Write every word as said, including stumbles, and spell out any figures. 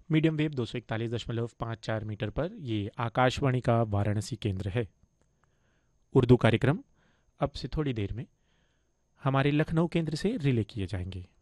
Medium wave दो सौ इकतालीस दशमलव पाँच चार मीटर पर ये आकाशवाणी का वाराणसी केंद्र है। उर्दू कार्यक्रम अब से थोड़ी देर में हमारे लखनऊ केंद्र से रिले किए जाएंगे।